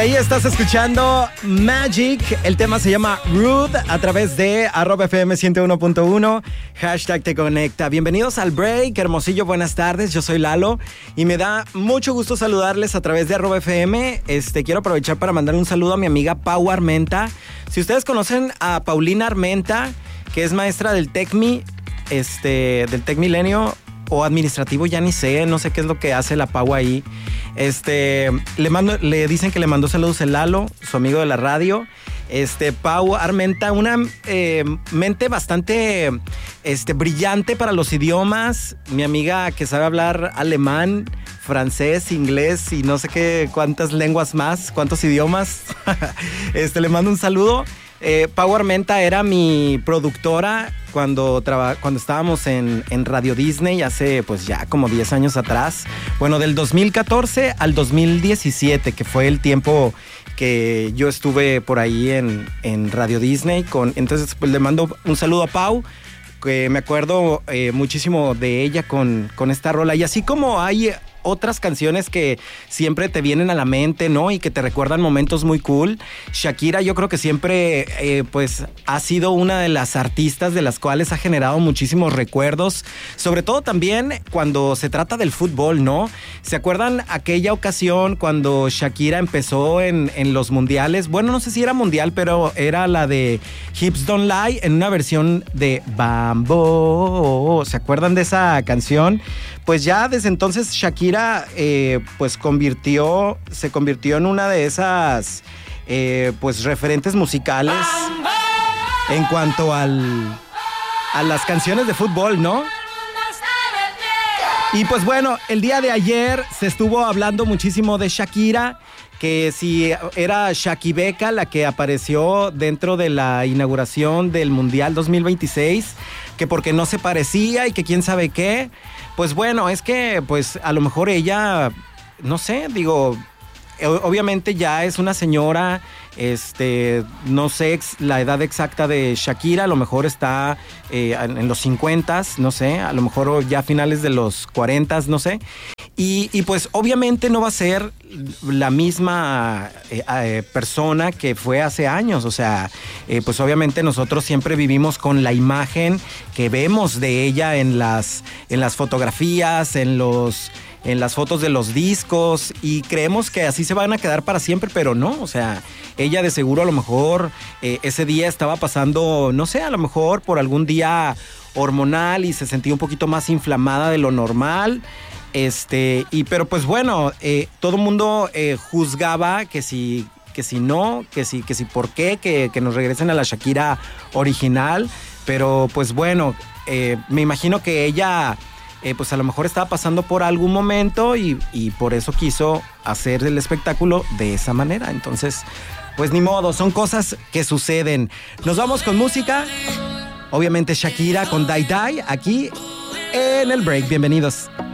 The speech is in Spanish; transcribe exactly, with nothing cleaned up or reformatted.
Ahí estás escuchando Magic, el tema se llama Rude a través de arroba F M ciento uno punto uno, hashtag te conecta. Bienvenidos al break, Hermosillo, buenas tardes, yo soy Lalo y me da mucho gusto saludarles a través de arroba F M. Este, quiero aprovechar para mandar un saludo a mi amiga Pau Armenta. Si ustedes conocen a Paulina Armenta, que es maestra del TecMi, este, del Tec Milenio o administrativo, ya ni sé, no sé qué es lo que hace la Pau ahí. Este, le mando, le dicen que le mandó saludos el Lalo, su amigo de la radio. Este, Pau Armenta, una eh, mente bastante este, brillante para los idiomas. Mi amiga que sabe hablar alemán, francés, inglés y no sé qué, cuántas lenguas más, cuántos idiomas. este, le mando un saludo. Eh, Pau Armenta era mi productora cuando, traba, cuando estábamos en, en Radio Disney hace pues ya como diez años atrás. Bueno, del dos mil catorce al dos mil diecisiete, que fue el tiempo que yo estuve por ahí en, en Radio Disney. Con, entonces pues le mando un saludo a Pau, que me acuerdo eh, muchísimo de ella con, con esta rola. Y así como hay otras canciones que siempre te vienen a la mente, ¿no? Y que te recuerdan momentos muy cool. Shakira, yo creo que siempre, eh, pues, ha sido una de las artistas de las cuales ha generado muchísimos recuerdos. Sobre todo también cuando se trata del fútbol, ¿no? ¿Se acuerdan aquella ocasión cuando Shakira empezó en, en los mundiales? Bueno, no sé si era mundial, pero era la de Hips Don't Lie en una versión de Bambo. ¿Se acuerdan de esa canción? Pues ya desde entonces Shakira eh, pues convirtió, se convirtió en una de esas eh, pues referentes musicales en cuanto al, a las canciones de fútbol, ¿no? Y pues bueno, el día de ayer se estuvo hablando muchísimo de Shakira, que si era Shakibeka la que apareció dentro de la inauguración del Mundial dos mil veintiséis, que porque no se parecía y que quién sabe qué. Pues bueno, es que pues a lo mejor ella, no sé, digo, obviamente ya es una señora, este, no sé la edad exacta de Shakira, a lo mejor está eh, en los cincuentas, no sé, a lo mejor ya a finales de los cuarentas, no sé. Y, y pues obviamente no va a ser la misma eh, eh, persona que fue hace años, o sea, eh, pues obviamente nosotros siempre vivimos con la imagen que vemos de ella en las, en las fotografías, en los... en las fotos de los discos y creemos que así se van a quedar para siempre, pero no, o sea, ella de seguro a lo mejor eh, ese día estaba pasando, no sé, a lo mejor por algún día hormonal y se sentía un poquito más inflamada de lo normal, este, y pero pues bueno, eh, todo el mundo eh, juzgaba que si, que si no, que si, que si por qué, que, que nos regresen a la Shakira original, pero pues bueno, eh, me imagino que ella... Eh, pues a lo mejor estaba pasando por algún momento y, y por eso quiso hacer el espectáculo de esa manera. Entonces, pues ni modo, son cosas que suceden. Nos vamos con música. Obviamente Shakira con Die Die aquí en el break. Bienvenidos.